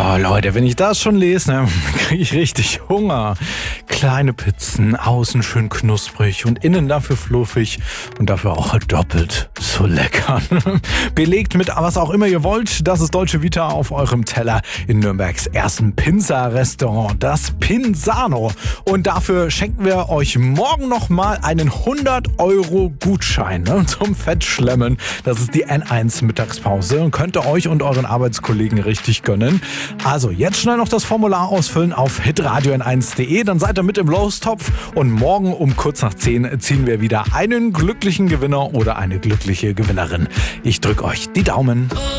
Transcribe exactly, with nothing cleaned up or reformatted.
Oh Leute, wenn ich das schon lese, ne, kriege ich richtig Hunger. Kleine Pizzen, außen schön knusprig und innen dafür fluffig und dafür auch doppelt so lecker. Belegt mit was auch immer ihr wollt, das ist Dolce Vita auf eurem Teller in Nürnbergs ersten Pinsa-Restaurant, das Pinzano. Und dafür schenken wir euch morgen nochmal einen hundert Euro Gutschein, ne, zum Fettschlemmen. Das ist die N eins Mittagspause und könnt ihr euch und euren Arbeitskollegen richtig gönnen. Also jetzt schnell noch das Formular ausfüllen auf hitradio n eins punkt de, dann seid ihr mit im Lostopf und morgen um kurz nach zehn ziehen wir wieder einen glücklichen Gewinner oder eine glückliche Gewinnerin. Ich drücke euch die Daumen.